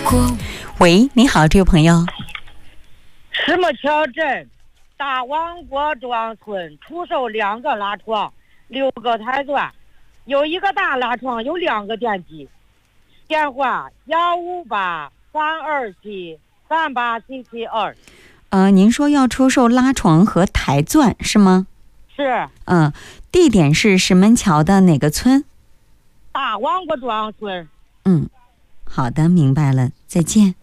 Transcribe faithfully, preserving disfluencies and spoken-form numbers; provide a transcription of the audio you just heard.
喂，你好，这位朋友。 石木桥镇大王国庄村出售两个拉床，六个台钻，有一个大拉床，有两个电机。电话幺五八三二七三八七七二。 呃，您说要出售拉床和台钻是吗？ 是。 嗯，地点是石门桥的哪个村？ 大王国庄村。 嗯，好的，明白了，再见。